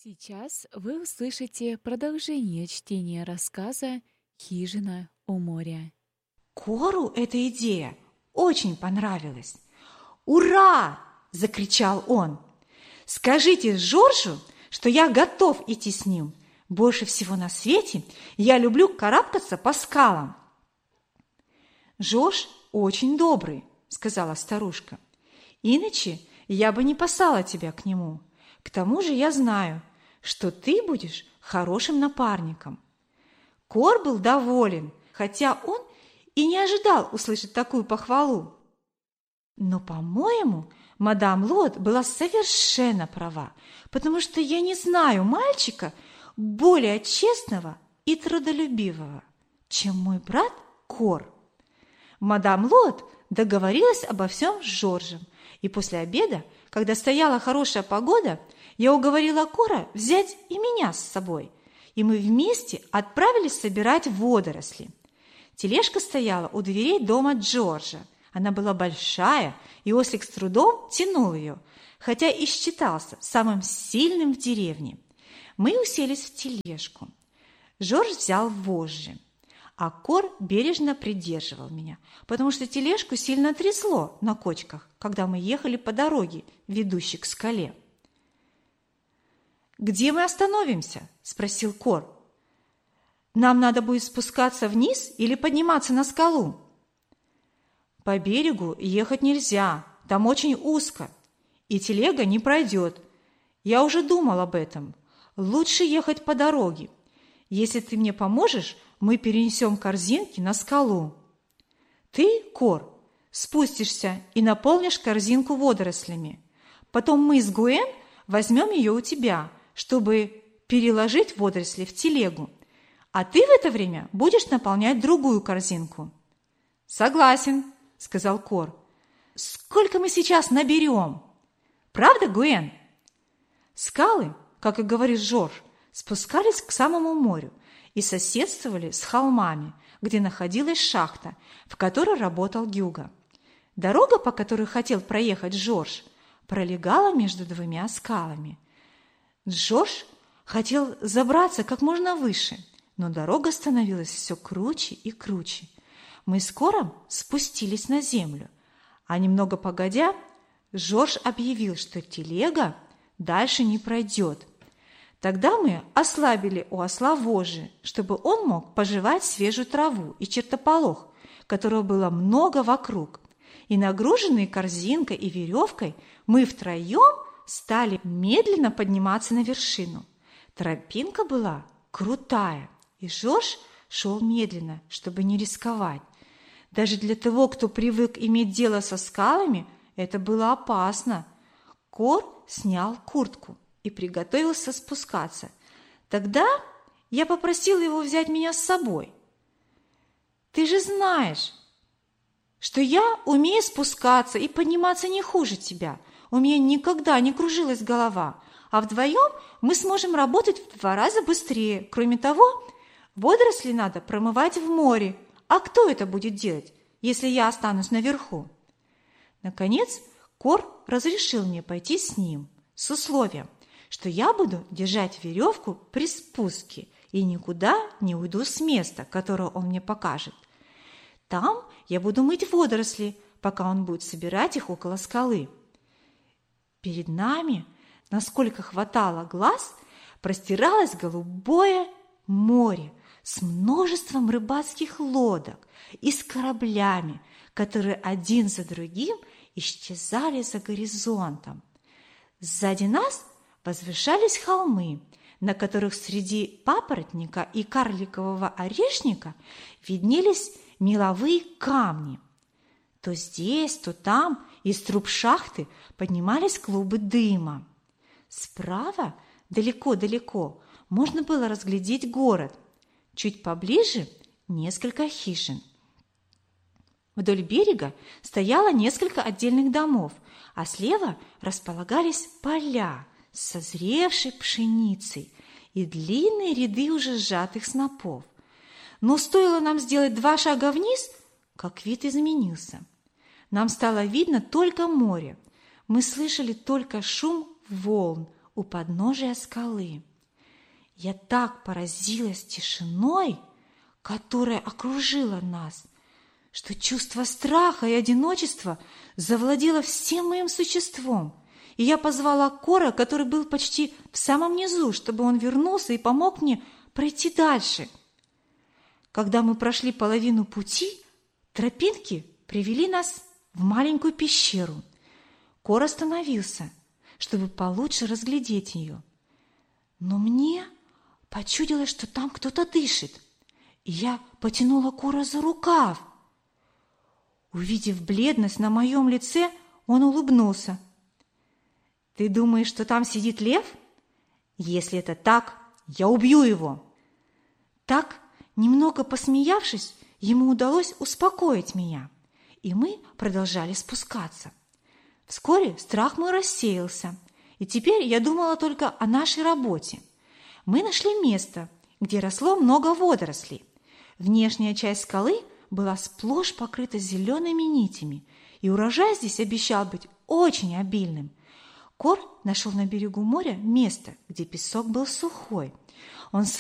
Сейчас вы услышите продолжение чтения рассказа «Хижина у моря». Кору эта идея очень понравилась. «Ура!» – закричал он. «Скажите Жоржу, что я готов идти с ним. Больше всего на свете я люблю карабкаться по скалам». «Жорж очень добрый», – сказала старушка. «Иначе я бы не послала тебя к нему. К тому же я знаю, что ты будешь хорошим напарником». Кор был доволен, хотя он и не ожидал услышать такую похвалу. Но, по-моему, мадам Лот была совершенно права, потому что я не знаю мальчика более честного и трудолюбивого, чем мой брат Кор. Мадам Лот договорилась обо всем с Жоржем, и после обеда, когда стояла хорошая погода, я уговорила Кора взять и меня с собой, и мы вместе отправились собирать водоросли. Тележка стояла у дверей дома Джорджа. Она была большая, и ослик с трудом тянул ее, хотя и считался самым сильным в деревне. Мы уселись в тележку. Жорж взял вожжи, а Кор бережно придерживал меня, потому что тележку сильно трясло на кочках, когда мы ехали по дороге, ведущей к скале. «Где мы остановимся?» – спросил Кор. «Нам надо будет спускаться вниз или подниматься на скалу?» «По берегу ехать нельзя, там очень узко, и телега не пройдет. Я уже думал об этом. Лучше ехать по дороге. Если ты мне поможешь, мы перенесем корзинки на скалу. Ты, Кор, спустишься и наполнишь корзинку водорослями. Потом мы с Гуэн возьмем ее у тебя, чтобы переложить водоросли в телегу. А ты в это время будешь наполнять другую корзинку». «Согласен», – сказал Кор. «Сколько мы сейчас наберем? Правда, Гуэн?» Скалы, как и говорит Жорж, спускались к самому морю и соседствовали с холмами, где находилась шахта, в которой работал Гюго. Дорога, по которой хотел проехать Жорж, пролегала между двумя скалами. Жорж хотел забраться как можно выше, но дорога становилась все круче и круче. Мы с Кором спустились на землю, а немного погодя, Жорж объявил, что телега дальше не пройдет. Тогда мы ослабили у осла вожжи, чтобы он мог пожевать свежую траву и чертополох, которого было много вокруг. И нагруженные корзинкой и веревкой мы втроем стали медленно подниматься на вершину. Тропинка была крутая, и Жорж шел медленно, чтобы не рисковать. Даже для того, кто привык иметь дело со скалами, это было опасно. Кор снял куртку и приготовился спускаться. Тогда я попросила его взять меня с собой. «Ты же знаешь, что я умею спускаться и подниматься не хуже тебя. У меня никогда не кружилась голова, а вдвоем мы сможем работать в 2 раза быстрее. Кроме того, водоросли надо промывать в море. А кто это будет делать, если я останусь наверху?» Наконец, Кор разрешил мне пойти с ним, с условием, что я буду держать веревку при спуске и никуда не уйду с места, которое он мне покажет. Там я буду мыть водоросли, пока он будет собирать их около скалы. Перед нами, насколько хватало глаз, простиралось голубое море с множеством рыбацких лодок и с кораблями, которые один за другим исчезали за горизонтом. Сзади нас возвышались холмы, на которых среди папоротника и карликового орешника виднелись меловые камни. То здесь, то там из труб шахты поднимались клубы дыма. Справа, далеко-далеко, можно было разглядеть город. Чуть поближе несколько хижин. Вдоль берега стояло несколько отдельных домов, а слева располагались поля с созревшей пшеницей и длинные ряды уже сжатых снопов. Но стоило нам сделать 2 шага вниз, как вид изменился. Нам стало видно только море. Мы слышали только шум волн, у подножия скалы. Я так поразилась тишиной, которая окружила нас, что чувство страха и одиночества завладело всем моим существом, и я позвала Кора, который был почти в самом низу, чтобы он вернулся и помог мне пройти дальше. Когда мы прошли половину пути, тропинки привели нас в маленькую пещеру. Кор остановился, чтобы получше разглядеть ее. Но мне почудилось, что там кто-то дышит, и я потянула Кора за рукав. Увидев бледность на моем лице, он улыбнулся. «Ты думаешь, что там сидит лев? Если это так, я убью его!» Так, немного посмеявшись, ему удалось успокоить меня, и мы продолжали спускаться. Вскоре страх мой рассеялся, и теперь я думала только о нашей работе. Мы нашли место, где росло много водорослей. Внешняя часть скалы была сплошь покрыта зелеными нитями, и урожай здесь обещал быть очень обильным. Кор нашел на берегу моря место, где песок был сухой. Он